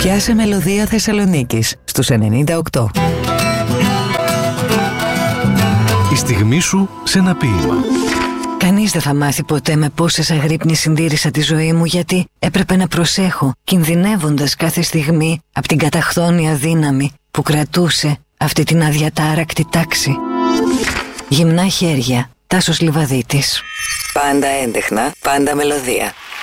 Πιάσε μελωδία Θεσσαλονίκης στους 98. Η στιγμή σου σε ένα ποίημα. Κανείς δεν θα μάθει ποτέ με πόσες αγρύπνεις συντήρησα τη ζωή μου, γιατί έπρεπε να προσέχω, κινδυνεύοντας κάθε στιγμή από την καταχθόνια δύναμη που κρατούσε αυτή την αδιατάρακτη τάξη. Γυμνά χέρια, Τάσος Λιβαδίτης. Πάντα έντεχνα, πάντα μελωδία.